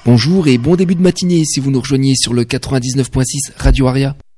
Bonjour et bon début de matinée si vous nous rejoignez sur le 99.6 Radio Aria.